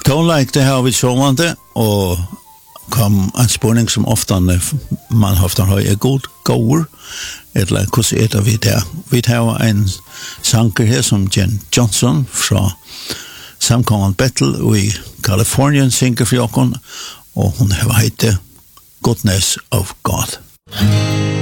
Tonlike, det har vi sjåvande, og kom en spurning som ofte man ofte har god gård, eller hvordan vi der. Vi har en sanger her som Jen Johnson fra Samkommet Bethel i Kalifornien synger for jokken, og hun har hett Goodness of God.